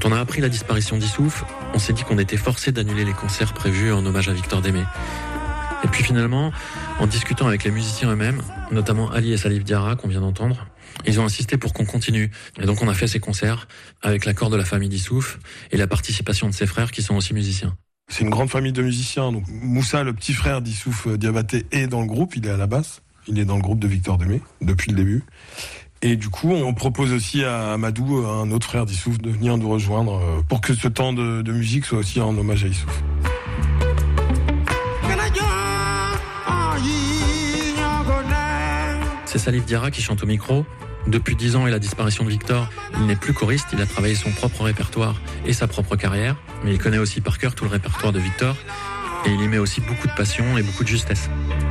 Quand on a appris la disparition d'Issouf, on s'est dit qu'on était forcé d'annuler les concerts prévus en hommage à Victor Démé. Et puis finalement, en discutant avec les musiciens eux-mêmes, notamment Ali et Salif Diarra qu'on vient d'entendre, ils ont insisté pour qu'on continue. Et donc on a fait ces concerts avec l'accord de la famille d'Issouf et la participation de ses frères qui sont aussi musiciens. C'est une grande famille de musiciens. Donc Moussa, le petit frère d'Issouf Diabaté, est dans le groupe, il est à la basse. Il est dans le groupe de Victor Démé depuis le début. Et du coup, on propose aussi à Amadou, un autre frère d'Issouf, de venir nous rejoindre pour que ce temps de musique soit aussi en hommage à Issouf. C'est Salif Diarra qui chante au micro. Depuis 10 ans et la disparition de Victor, il n'est plus choriste, il a travaillé son propre répertoire et sa propre carrière. Mais il connaît aussi par cœur tout le répertoire de Victor. Et il y met aussi beaucoup de passion et beaucoup de justesse.